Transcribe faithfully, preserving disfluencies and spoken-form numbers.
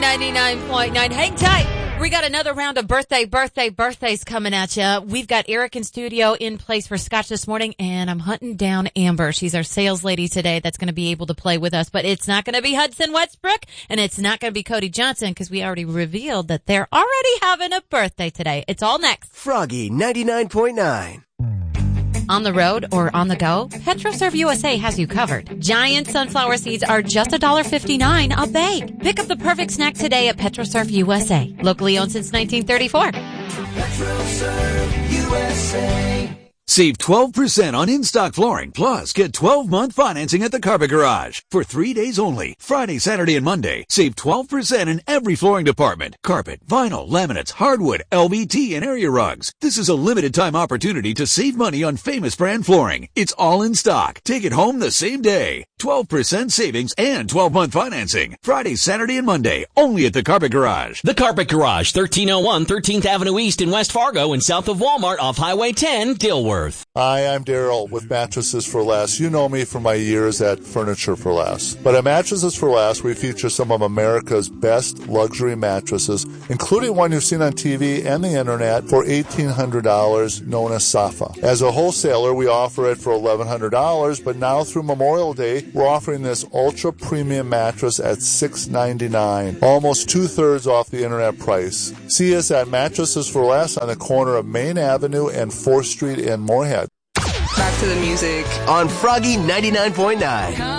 ninety-nine point nine. Hang tight. We got another round of birthday, birthday, birthdays coming at you. We've got Eric in studio in place for Scotch this morning, and I'm hunting down Amber. She's our sales lady today that's going to be able to play with us, but it's not going to be Hudson Westbrook, and it's not going to be Cody Johnson because we already revealed that they're already having a birthday today. It's all next. Froggy ninety-nine point nine. On the road or on the go, PetroServe U S A has you covered. Giant sunflower seeds are just one dollar fifty-nine a bag. Pick up the perfect snack today at PetroServe U S A. Locally owned since nineteen thirty-four. PetroServe U S A. Save twelve percent on in-stock flooring, plus get twelve-month financing at the Carpet Garage. For three days only, Friday, Saturday, and Monday, save twelve percent in every flooring department. Carpet, vinyl, laminates, hardwood, L V T, and area rugs. This is a limited-time opportunity to save money on famous brand flooring. It's all in stock. Take it home the same day. twelve percent savings and twelve-month financing. Friday, Saturday, and Monday, only at the Carpet Garage. The Carpet Garage, thirteen oh one thirteenth Avenue East in West Fargo and south of Walmart off Highway ten, Dilworth. Hi, I'm Daryl with Mattresses for Less. You know me from my years at Furniture for Less. But at Mattresses for Less, we feature some of America's best luxury mattresses, including one you've seen on T V and the internet for eighteen hundred dollars, known as Safa. As a wholesaler, we offer it for eleven hundred dollars, but now through Memorial Day, we're offering this ultra premium mattress at six ninety-nine, almost two-thirds off the internet price. See us at Mattresses for Less on the corner of Main Avenue and fourth Street in Moorhead. Back to the music On Froggy ninety-nine point nine.